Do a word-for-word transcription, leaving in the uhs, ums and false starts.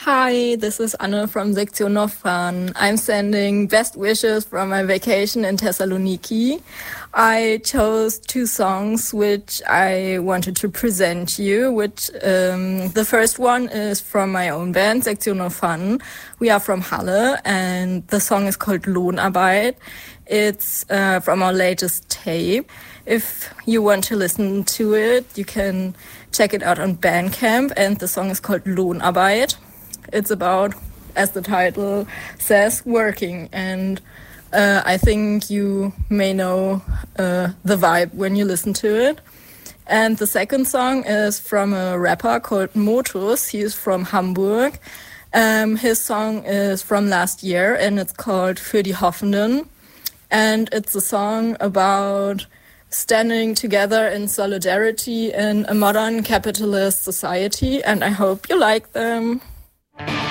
Hi, this is Anne from Sektion of Fun. I'm sending best wishes from my vacation in Thessaloniki. I chose two songs which I wanted to present you, which um, the first one is from my own band, Sektion of Fun. We are from Halle and the song is called Lohnarbeit. It's uh, from our latest tape. If you want to listen to it, you can check it out on Bandcamp, and the song is called Lohnarbeit. It's about, as the title says, working, and uh, I think you may know uh, the vibe when you listen to it. And the second song is from a rapper called Motus. He's from Hamburg. Um, his song is from last year, and it's called Für die Hoffenden. And it's a song about standing together in solidarity in a modern capitalist society, and I hope you like them.